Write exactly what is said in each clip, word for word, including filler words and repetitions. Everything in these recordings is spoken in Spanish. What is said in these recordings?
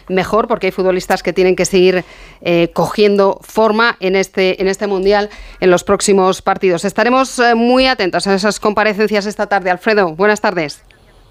mejor, porque hay futbolistas que tienen que seguir eh, cogiendo forma en este, en este Mundial en los próximos partidos. Estaremos eh, muy atentos a esas comparecencias esta tarde. Alfredo, buenas tardes.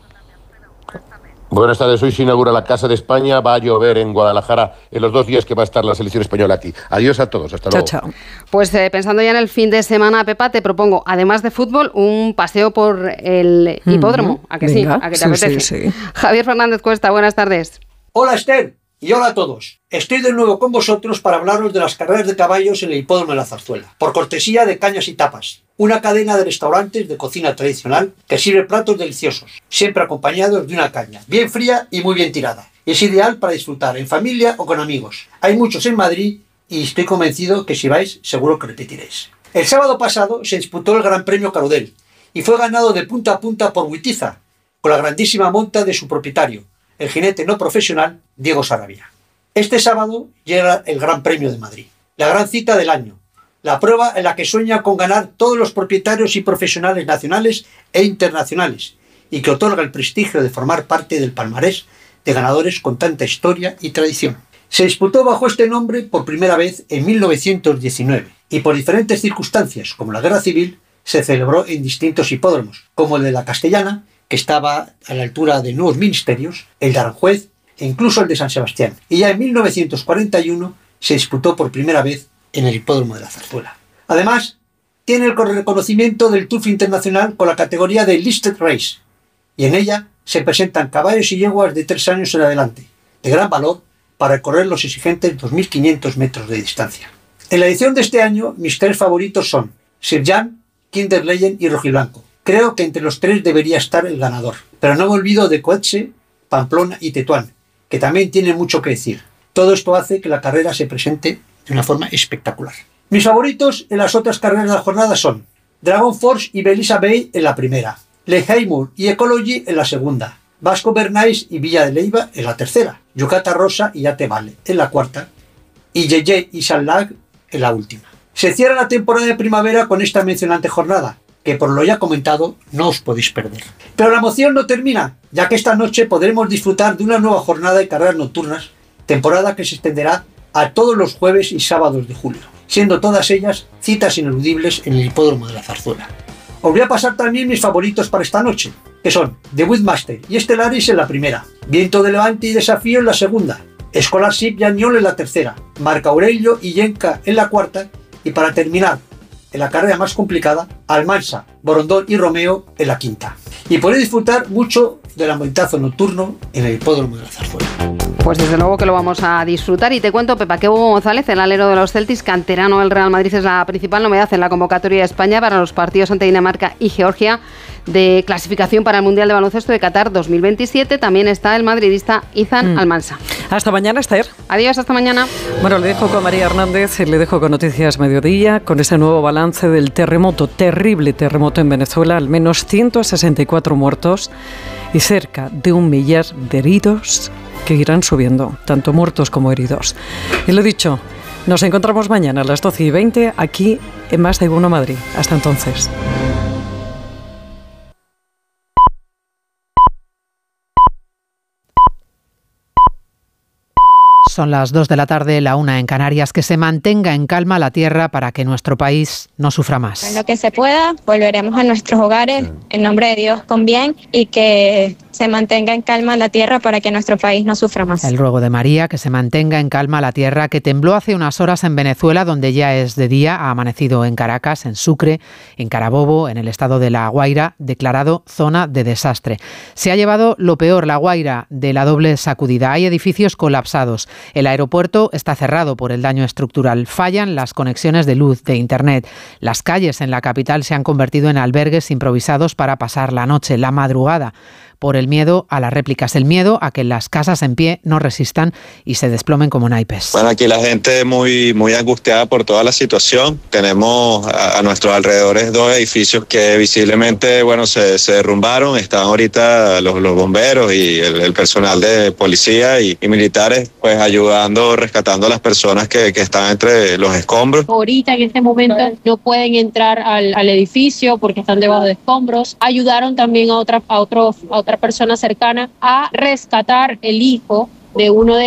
Buenas tardes, hoy se inaugura la Casa de España, va a llover en Guadalajara en los dos días que va a estar la selección española aquí. Adiós a todos, hasta luego. Chao, chao. Pues eh, pensando ya en el fin de semana, Pepa, te propongo, además de fútbol, un paseo por el hipódromo. Mm-hmm. ¿A que Venga, sí? ¿A que te sí, apetece? Sí, sí. Javier Fernández Cuesta, buenas tardes. Hola Esther, y hola a todos. Estoy de nuevo con vosotros para hablaros de las carreras de caballos en el hipódromo de la Zarzuela, por cortesía de Cañas y Tapas, una cadena de restaurantes de cocina tradicional que sirve platos deliciosos, siempre acompañados de una caña, bien fría y muy bien tirada. Es ideal para disfrutar en familia o con amigos. Hay muchos en Madrid y estoy convencido que si vais, seguro que repetiréis. El sábado pasado se disputó el Gran Premio Carudel y fue ganado de punta a punta por Witiza, con la grandísima monta de su propietario, el jinete no profesional Diego Saravia. Este sábado llega el Gran Premio de Madrid, la gran cita del año, la prueba en la que sueña con ganar todos los propietarios y profesionales nacionales e internacionales y que otorga el prestigio de formar parte del palmarés de ganadores con tanta historia y tradición. Se disputó bajo este nombre por primera vez en mil novecientos diecinueve y por diferentes circunstancias, como la Guerra Civil, se celebró en distintos hipódromos, como el de la Castellana, que estaba a la altura de Nuevos Ministerios, el de Aranjuez e incluso el de San Sebastián. Y ya en mil novecientos cuarenta y uno se disputó por primera vez en el hipódromo de la Zarzuela. Además, tiene el reconocimiento del Turf Internacional con la categoría de Listed Race, y en ella se presentan caballos y yeguas de tres años en adelante, de gran valor para recorrer los exigentes dos mil quinientos metros de distancia. En la edición de este año, mis tres favoritos son Sir Jan, Kinder Legend y Rojiblanco. Creo que entre los tres debería estar el ganador, pero no me olvido de Coetze, Pamplona y Tetuán, que también tienen mucho que decir. Todo esto hace que la carrera se presente de una forma espectacular. Mis favoritos en las otras carreras de la jornada son Dragon Force y Belisa Bay en la primera, Le Heimur y Ecology en la segunda, Vasco Bernais y Villa de Leiva en la tercera, Yucata Rosa y Atevale en la cuarta y Yeye y Sallag en la última. Se cierra la temporada de primavera con esta mencionante jornada, que por lo ya comentado no os podéis perder. Pero la emoción no termina, ya que esta noche podremos disfrutar de una nueva jornada de carreras nocturnas, temporada que se extenderá a todos los jueves y sábados de julio, siendo todas ellas citas ineludibles en el hipódromo de la Zarzuela. Os voy a pasar también mis favoritos para esta noche, que son The Windmaster y Stellaris en la primera, Viento de Levante y Desafío en la segunda, Scholarship y Añol en la tercera, Marco Aurelio y Yenka en la cuarta, y para terminar, en la carrera más complicada, Almansa, Borondón y Romeo en la quinta. Y podéis disfrutar mucho del ambientazo nocturno en el hipódromo de la Zarzuela. Pues desde luego que lo vamos a disfrutar. Y te cuento, Pepa, que Hugo González, el alero de los Celtics, canterano del Real Madrid, es la principal novedad en la convocatoria de España para los partidos ante Dinamarca y Georgia de clasificación para el Mundial de Baloncesto de Qatar dos mil veintisiete. También está el madridista Izan mm. Almansa. Hasta mañana, Esther. Adiós, hasta mañana. Bueno, le dejo con María Hernández, le dejo con Noticias Mediodía, con ese nuevo balance del terremoto, terrible terremoto en Venezuela, al menos ciento sesenta y cuatro muertos y cerca de un millar de heridos que irán subiendo, tanto muertos como heridos. Y lo dicho, nos encontramos mañana a las doce y veinte aquí en Más de Uno Madrid. Hasta entonces. Son las dos de la tarde, la una en Canarias. Que se mantenga en calma la tierra para que nuestro país no sufra más. En lo que se pueda, volveremos a nuestros hogares, en nombre de Dios, con bien, y que se mantenga en calma la tierra para que nuestro país no sufra más. El ruego de María, que se mantenga en calma la tierra, que tembló hace unas horas en Venezuela, donde ya es de día, ha amanecido en Caracas, en Sucre, en Carabobo, en el estado de La Guaira, declarado zona de desastre. Se ha llevado lo peor, La Guaira, de la doble sacudida. Hay edificios colapsados. El aeropuerto está cerrado por el daño estructural. Fallan las conexiones de luz, de internet. Las calles en la capital se han convertido en albergues improvisados para pasar la noche, la madrugada, por el miedo a las réplicas, el miedo a que las casas en pie no resistan y se desplomen como naipes. Bueno, aquí la gente muy, muy angustiada por toda la situación. Tenemos a, a nuestros alrededores dos edificios que visiblemente, bueno, se, se derrumbaron. Están ahorita los, los bomberos y el, el personal de policía y, y militares, pues ayudando, rescatando a las personas que, que están entre los escombros. Ahorita en este momento no pueden entrar al, al edificio porque están debajo de escombros. Ayudaron también a otra, a otro, a otra persona cercana a rescatar el hijo de uno de